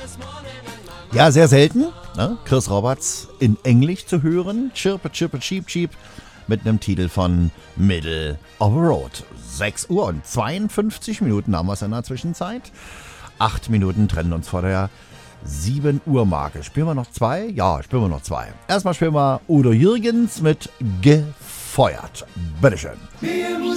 Ja, sehr selten. Ne? Chris Roberts in Englisch zu hören. Chirpe, chirpe, cheep, cheep. Mit einem Titel von Middle of the Road. 6 Uhr und 52 Minuten haben wir es in der Zwischenzeit. 8 Minuten trennen uns vor der 7 Uhr Marke. Spielen wir noch 2? Ja, spielen wir noch 2. Erstmal spielen wir Udo Jürgens mit Gefeuert. Bitteschön.